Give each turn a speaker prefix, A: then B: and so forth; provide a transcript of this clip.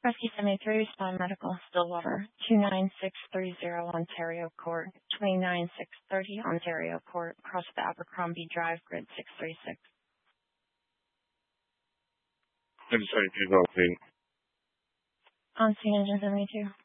A: Rescue 73, Respond Medical, Stillwater, 29630 Ontario Court, 29630 Ontario Court, across the Abercrombie Drive, grid 636.
B: I just had you know,
A: On scene, engine 72.